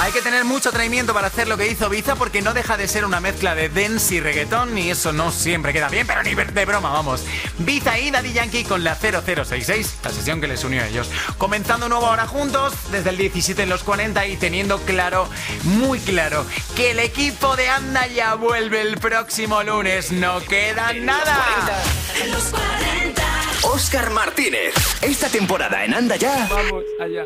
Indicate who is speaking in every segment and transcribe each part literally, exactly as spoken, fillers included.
Speaker 1: Hay que tener mucho atrevimiento para hacer lo que hizo Biza, porque no deja de ser una mezcla de dance y reggaetón, y eso no siempre queda bien, pero ni de broma, vamos. Biza y Daddy Yankee con la cero cero seis seis, la sesión que les unió a ellos. Comenzando nuevo ahora juntos, desde el diecisiete en los cuarenta, y teniendo claro, muy claro, que el equipo de Anda Ya vuelve el próximo lunes. No queda nada.
Speaker 2: En los cuarenta. Óscar Martínez. Esta temporada en Anda Ya.
Speaker 3: Vamos allá.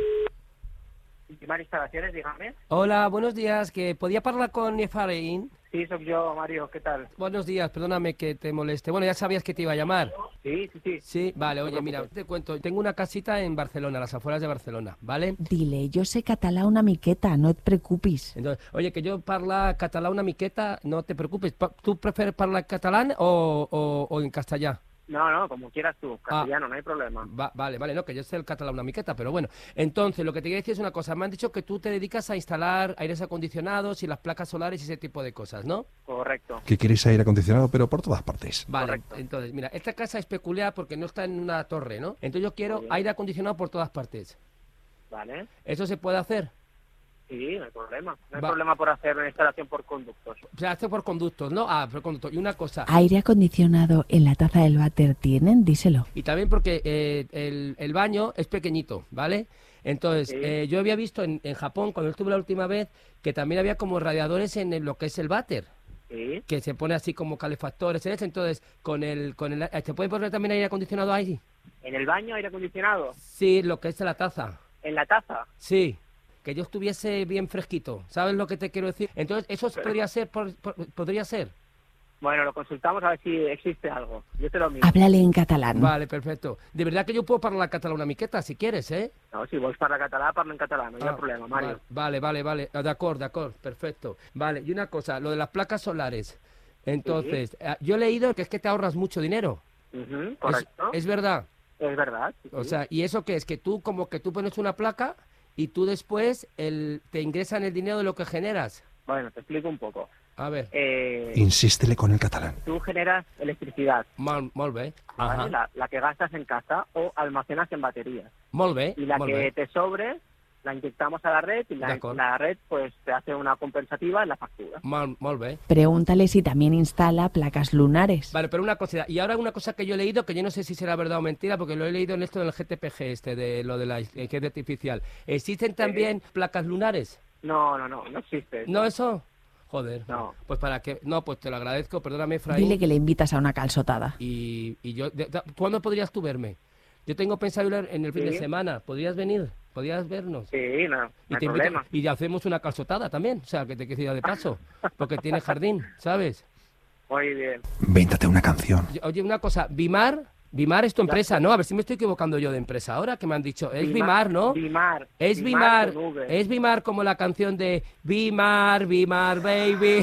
Speaker 4: Mar Instalaciones, dígame.
Speaker 3: Hola, buenos días, que podía hablar con Efraín.
Speaker 4: Sí, soy yo, Mario, ¿qué tal?
Speaker 3: Buenos días, perdóname que te moleste. Bueno, ya sabías que te iba a llamar.
Speaker 4: Sí, sí, sí.
Speaker 3: Sí, vale, oye, mira, te cuento. Tengo una casita en Barcelona, a las afueras de Barcelona, ¿vale?
Speaker 5: Dile, yo sé català una miqueta, no et preocupis.
Speaker 3: Entonces, oye, que yo parla català una miqueta, no te preocupes. Pa- ¿Tú prefieres hablar catalán o, o, o en castellano?
Speaker 4: No, no, como quieras tú, castellano, ah, no hay problema.
Speaker 3: Va, vale, vale, no, que yo sé el catalán una miqueta, pero bueno. Entonces, lo que te quiero decir es una cosa. Me han dicho que tú te dedicas a instalar aires acondicionados y las placas solares y ese tipo de cosas, ¿no?
Speaker 4: Correcto.
Speaker 6: Que queréis aire acondicionado, pero por todas partes.
Speaker 3: Vale,
Speaker 4: correcto.
Speaker 3: Entonces, mira, esta casa es peculiar porque no está en una torre, ¿no? Entonces yo quiero aire acondicionado por todas partes.
Speaker 4: Vale.
Speaker 3: ¿Eso se puede hacer?
Speaker 4: Sí, no hay problema. No hay
Speaker 3: Va.
Speaker 4: problema por hacer una instalación por conductos.
Speaker 3: Se hace por conductos, ¿no? Ah, por conductos. Y una cosa.
Speaker 5: ¿Aire acondicionado en la taza del váter tienen? Díselo.
Speaker 3: Y también porque eh, el, el baño es pequeñito, ¿vale? Entonces,
Speaker 4: Sí.
Speaker 3: eh, yo había visto en, en Japón, cuando estuve la última vez, que también había como radiadores en el- lo que es el váter,
Speaker 4: Sí.
Speaker 3: que se pone así como calefactores, ¿sabes? Entonces, con el, con el, ¿se puede poner también aire acondicionado ahí?
Speaker 4: ¿En el baño aire acondicionado?
Speaker 3: Sí, lo que es la taza.
Speaker 4: ¿En la taza?
Speaker 3: Sí, que yo estuviese bien fresquito. ¿Sabes lo que te quiero decir? Entonces, ¿eso podría ser? Por, por- ¿Podría ser?
Speaker 4: Bueno, lo consultamos a ver si existe algo. Yo te lo miro.
Speaker 5: Háblale en catalán.
Speaker 3: Vale, perfecto. De verdad que yo puedo hablar catalán una miqueta, si quieres, ¿eh?
Speaker 4: No, si vols parlar català, parla en català, no hi ha
Speaker 3: Ah,
Speaker 4: problema, Mario.
Speaker 3: Vale, vale, vale. Ah, de acuerdo, de acuerdo, perfecto. Vale, y una cosa, lo de las placas solares. Entonces, eh, yo he leído que es que te ahorras mucho dinero.
Speaker 4: Ujú,
Speaker 3: ¿Es,
Speaker 4: correcto.
Speaker 3: es verdad?
Speaker 4: Es verdad. sí,
Speaker 3: O
Speaker 4: sí.
Speaker 3: sea, ¿y eso qué es? Que tú como que tú pones una placa y tú después el, te ingresan el dinero de lo que generas.
Speaker 4: Bueno, te explico un poco.
Speaker 3: A ver,
Speaker 4: Eh,
Speaker 6: Insístele con el catalán.
Speaker 4: tú generas electricidad,
Speaker 3: molt, molt bé.
Speaker 4: ¿vale?
Speaker 3: Ajá.
Speaker 4: La, la que gastas en casa o almacenas en baterías.
Speaker 3: Molt bé,
Speaker 4: Y la
Speaker 3: molt
Speaker 4: que
Speaker 3: bé.
Speaker 4: te sobre la inyectamos a la red y la,
Speaker 3: D'acord.
Speaker 4: la red pues te hace una compensativa en la factura.
Speaker 3: Molt, molt bé.
Speaker 5: Pregúntale si también instala placas lunares.
Speaker 3: Vale, pero una cosa, y ahora una cosa que yo he leído, que yo no sé si será verdad o mentira, porque lo he leído en esto del G T P G, este, de lo de la inteligencia artificial. ¿Existen también placas lunares?
Speaker 4: No, no, no, no existe. eso.
Speaker 3: ¿No eso? Joder.
Speaker 4: No.
Speaker 3: Pues para que, no, pues te lo agradezco, perdóname, Efraín.
Speaker 5: Dile que le invitas a una calzotada.
Speaker 3: Y, y yo, de- de- ¿cuándo podrías tú verme? Yo tengo pensado ir en el fin
Speaker 4: Sí.
Speaker 3: de semana. ¿Podrías venir? ¿Podrías vernos?
Speaker 4: Sí, no, no
Speaker 3: Y
Speaker 4: hay
Speaker 3: te invito-
Speaker 4: problema.
Speaker 3: y hacemos una calzotada también, o sea, que te quede de paso, porque tiene jardín, ¿sabes?
Speaker 4: Muy bien.
Speaker 6: Véntate una canción.
Speaker 3: Oye, Oye, una cosa, Bimar, Bimar es tu empresa, ¿no? A ver si me estoy equivocando yo de empresa ahora, que me han dicho, es Bimar, ¿no?
Speaker 4: Bimar.
Speaker 3: Es Bimar,
Speaker 4: con V.
Speaker 3: es Bimar como la canción de Bimar, Bimar, baby.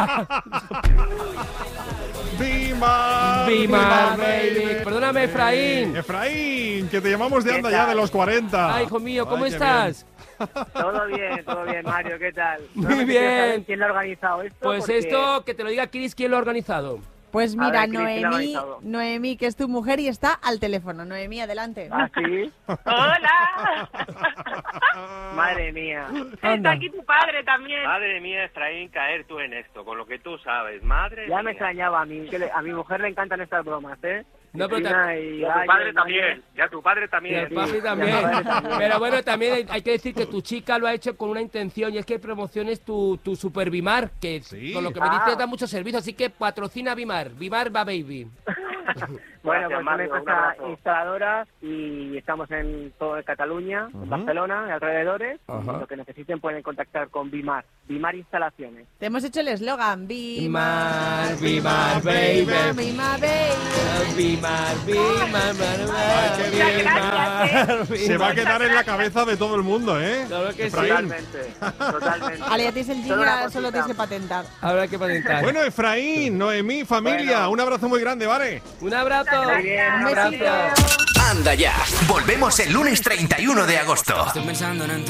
Speaker 6: ¡Bimar!
Speaker 3: Bimar, baby. Perdóname, Efraín.
Speaker 6: Efraín, que te llamamos de
Speaker 4: ¿Qué
Speaker 6: Anda Ya
Speaker 4: tal?
Speaker 6: de los cuarenta.
Speaker 3: Ay, hijo mío, ¿cómo
Speaker 6: Ay, qué
Speaker 3: estás?
Speaker 4: Todo bien, todo bien, Mario, ¿qué tal?
Speaker 3: Muy
Speaker 4: Solamente quiero
Speaker 3: bien.
Speaker 4: saber ¿Quién lo ha organizado esto?
Speaker 3: Pues
Speaker 4: Porque-
Speaker 3: esto, que te lo diga Chris, ¿quién lo ha organizado?
Speaker 7: Pues
Speaker 4: A
Speaker 7: mira,
Speaker 4: ver, Cris, ¿quién lo ha
Speaker 7: Noemí,
Speaker 4: organizado?
Speaker 7: Noemí, que es tu mujer y está al teléfono. Noemí, adelante.
Speaker 4: ¿Ah, sí?
Speaker 8: ¡Hola!
Speaker 4: Madre mía.
Speaker 8: Está aquí tu padre también.
Speaker 9: Madre mía, Efraín, caer tú en esto, con lo que tú sabes. Madre
Speaker 4: Ya
Speaker 9: mía.
Speaker 4: me extrañaba a mí, que le- a mi mujer le encantan estas bromas, ¿eh?
Speaker 3: No, pero
Speaker 4: Cristina
Speaker 3: te-
Speaker 4: y-
Speaker 9: Y a tu
Speaker 4: ay,
Speaker 9: padre
Speaker 4: ay,
Speaker 9: también, y a tu padre
Speaker 3: Y
Speaker 9: también.
Speaker 3: el papi
Speaker 4: Sí,
Speaker 3: también.
Speaker 4: y el padre también.
Speaker 3: Pero bueno, también hay, hay que decir que tu chica lo ha hecho con una intención y es que promociones tu, tu Super Bimar, que
Speaker 6: Sí.
Speaker 3: con lo que me
Speaker 4: Ah.
Speaker 3: dices da mucho servicio, así que patrocina Bimar, Bimar va baby.
Speaker 4: Bueno,
Speaker 9: Gracias,
Speaker 4: pues
Speaker 9: Mario,
Speaker 4: una
Speaker 9: un
Speaker 4: empresa
Speaker 9: abrazo.
Speaker 4: instaladora y estamos en toda Cataluña, en
Speaker 6: Ujú.
Speaker 4: Barcelona y alrededores.
Speaker 3: Ajá.
Speaker 4: Y lo que necesiten pueden contactar con Bimar, Bimar Instalaciones.
Speaker 7: Te hemos hecho el eslogan.
Speaker 3: Bimar,
Speaker 7: Bimar,
Speaker 3: Bimar, baby.
Speaker 7: Bimar, baby.
Speaker 3: Bimar, Bimar,
Speaker 6: Ay, qué bien.
Speaker 3: Bimar,
Speaker 6: Se va a quedar en la cabeza de todo el mundo, ¿eh?
Speaker 3: Claro que sí.
Speaker 4: Totalmente, totalmente.
Speaker 7: Ale, ya tienes el
Speaker 4: Solo una
Speaker 7: jingle, solo
Speaker 4: cosita.
Speaker 7: tienes que patentar.
Speaker 3: Habrá que patentar.
Speaker 6: Bueno, Efraín, Noemí, familia,
Speaker 4: Bueno.
Speaker 6: un abrazo muy grande, ¿vale?
Speaker 3: Un abrazo.
Speaker 4: Muy bien,
Speaker 7: Un
Speaker 4: un abrazo.
Speaker 7: besito.
Speaker 2: Anda Ya. Volvemos el lunes treinta y uno de agosto.
Speaker 10: Estoy pensando en